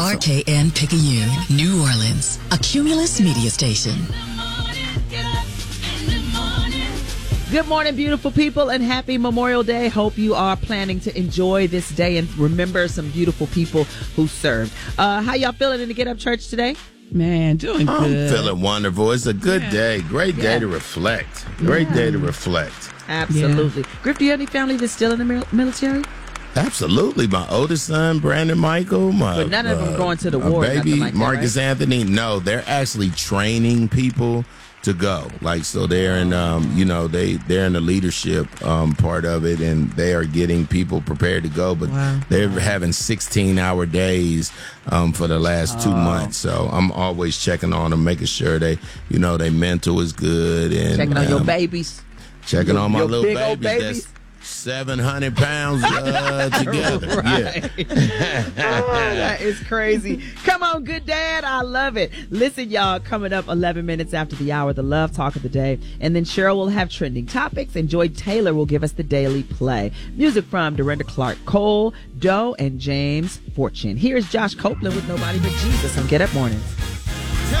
WRKN Picayune, New Orleans, a Cumulus media station. Good morning, beautiful people, and happy Memorial Day. Hope you are planning to enjoy this day and remember some beautiful people who served. How y'all feeling in the Get Up Church today? Man, doing good. I'm feeling wonderful. It's a good day. Great day to reflect. Great day to reflect. Absolutely. Griff, do you have any family that's still in the military? Absolutely. My oldest son, Brandon Michael. But none of them going to the war. Baby, like that, Marcus right? Anthony. No, they're actually training people to go. So they're in, they're in the leadership part of it, and they are getting people prepared to go. But they're having 16-hour days for the last 2 months. So I'm always checking on them, making sure they, their mental is good, and checking on your babies. Checking on my little big old babies. That's 700 pounds together. Right. Yeah. That is crazy. Come on, good dad. I love it. Listen, y'all, coming up 11 minutes after the hour, the Love Talk of the Day. And then Cheryl will have trending topics, and Joy Taylor will give us the Daily Play. Music from Dorinda Clark Cole, Doe, and James Fortune. Here's Josh Copeland with Nobody But Jesus on Get Up Mornings.